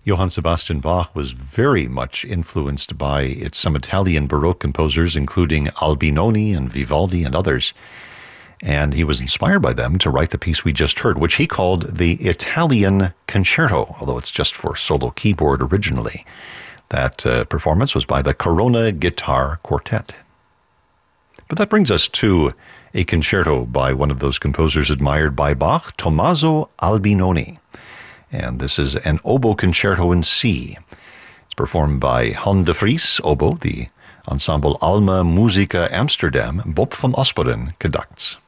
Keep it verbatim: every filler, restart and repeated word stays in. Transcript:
Johann Sebastian Bach was very much influenced by some Italian Baroque composers, including Albinoni and Vivaldi and others. And he was inspired by them to write the piece we just heard, which he called the Italian Concerto, although it's just for solo keyboard originally. That uh, performance was by the Corona Guitar Quartet. But that brings us to a concerto by one of those composers admired by Bach, Tommaso Albinoni. And this is an oboe concerto in C. It's performed by Han de Vries, oboe, the ensemble Alma Musica Amsterdam, Bob van Osperen, conducts.